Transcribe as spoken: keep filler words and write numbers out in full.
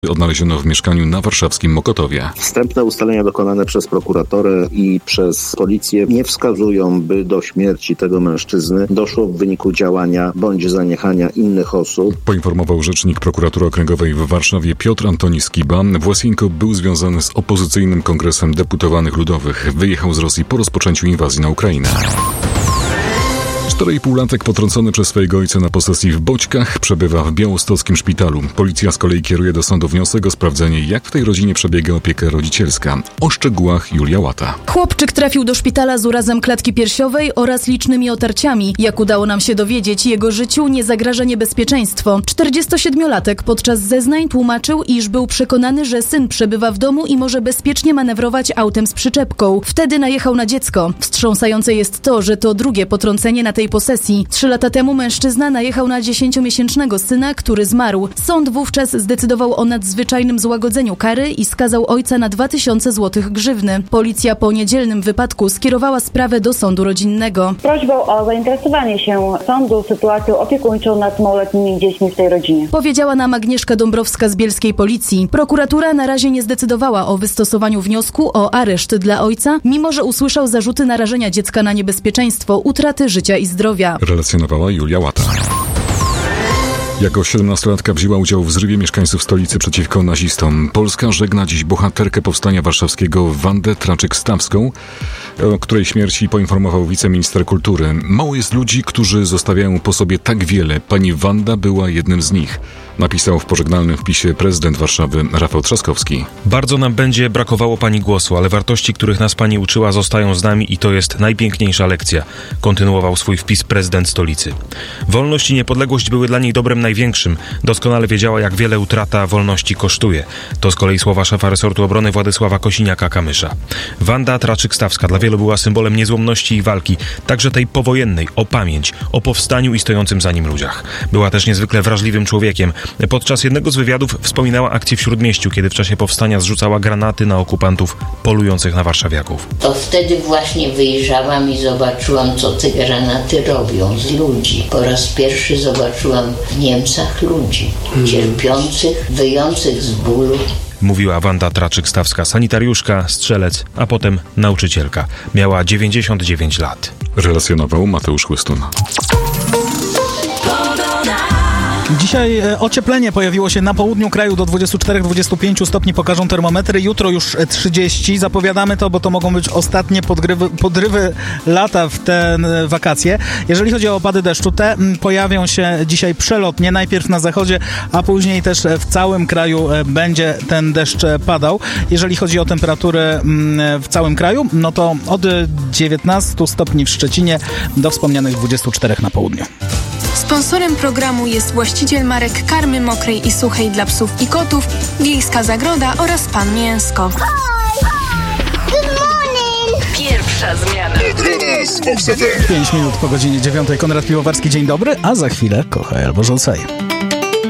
odnaleziono w mieszkaniu na warszawskim Mokotowie. Wstępne ustalenia dokonane przez prokuratorę i przez policję nie wskazują, by do śmierci tego mężczyzny doszło w wyniku działania bądź zaniechania innych osób. Poinformował rzecznik prokuratury okręgowej w Warszawie Piotr Antoni Skiba. Własienko był związany z opozycyjnym Kongresem Deputowanych Ludowych. Wyjechał z Rosji po rozpoczęciu inwazji na Ukrainę. Czteroipółlatek potrącony przez swojego ojca na posesji w Boćkach przebywa w białostockim szpitalu. Policja z kolei kieruje do sądu wniosek o sprawdzenie, jak w tej rodzinie przebiega opieka rodzicielska. O szczegółach Julia Łata. Chłopczyk trafił do szpitala z urazem klatki piersiowej oraz licznymi otarciami. Jak udało nam się dowiedzieć, jego życiu nie zagraża niebezpieczeństwo. czterdziestosiedmiolatek podczas zeznań tłumaczył, iż był przekonany, że syn przebywa w domu i może bezpiecznie manewrować autem z przyczepką. Wtedy najechał na dziecko. Wstrząsające jest to, że to drugie potrącenie na tej posesji. Trzy lata temu mężczyzna najechał na dziesięciomiesięcznego syna, który zmarł. Sąd wówczas zdecydował o nadzwyczajnym złagodzeniu kary i skazał ojca na dwa tysiące złotych grzywny. Policja po niedzielnym wypadku skierowała sprawę do sądu rodzinnego. Prośbą o zainteresowanie się sądu sytuacją opiekuńczą nad małoletnimi dziećmi w tej rodzinie. Powiedziała nam Agnieszka Dąbrowska z bielskiej policji. Prokuratura na razie nie zdecydowała o wystosowaniu wniosku o areszt dla ojca, mimo że usłyszał zarzuty narażenia dziecka na niebezpieczeństwo, utraty życia i zdrowia. Relacjonowała Julia Łata. Jako siedemnastolatka wzięła udział w zrywie mieszkańców stolicy przeciwko nazistom. Polska żegna dziś bohaterkę powstania warszawskiego Wandę Traczyk-Stawską, o której śmierci poinformował wiceminister kultury. Mało jest ludzi, którzy zostawiają po sobie tak wiele. Pani Wanda była jednym z nich. Napisał w pożegnalnym wpisie prezydent Warszawy Rafał Trzaskowski. Bardzo nam będzie brakowało pani głosu, ale wartości, których nas pani uczyła, zostają z nami i to jest najpiękniejsza lekcja. Kontynuował swój wpis prezydent stolicy. Wolność i niepodległość były dla niej dobrem największym. Doskonale wiedziała, jak wiele utrata wolności kosztuje. To z kolei słowa szefa resortu obrony Władysława Kosiniaka-Kamysza. Wanda Traczyk-Stawska dla wielu była symbolem niezłomności i walki, także tej powojennej, o pamięć, o powstaniu i stojącym za nim ludziach. Była też niezwykle wrażliwym człowiekiem. Podczas jednego z wywiadów wspominała akcję w Śródmieściu, kiedy w czasie powstania zrzucała granaty na okupantów polujących na warszawiaków. To wtedy właśnie wyjrzałam i zobaczyłam, co te granaty robią z ludzi. Po raz pierwszy zobaczyłam w Niemcach ludzi cierpiących, wyjących z bólu. Mówiła Wanda Traczyk-Stawska, sanitariuszka, strzelec, a potem nauczycielka. Miała dziewięćdziesiąt dziewięć lat. Relacjonował Mateusz Chłystun. Dzisiaj ocieplenie pojawiło się na południu kraju, do dwudziestu czterech do dwudziestu pięciu stopni pokażą termometry. Jutro już trzydzieści. Zapowiadamy to, bo to mogą być ostatnie podgrywy, podrywy lata w te wakacje. Jeżeli chodzi o opady deszczu, te pojawią się dzisiaj przelotnie. Najpierw na zachodzie, a później też w całym kraju będzie ten deszcz padał. Jeżeli chodzi o temperatury w całym kraju, no to od dziewiętnastu stopni w Szczecinie do wspomnianych dwudziestu czterech na południu. Sponsorem programu jest właściciel marek karmy mokrej i suchej dla psów i kotów, Wiejska Zagroda oraz Pan Mięsko. Pierwsza zmiana. pięć minut po godzinie dziewiątej. Konrad Piwowarski, dzień dobry, a za chwilę kochaj albo rzucaj.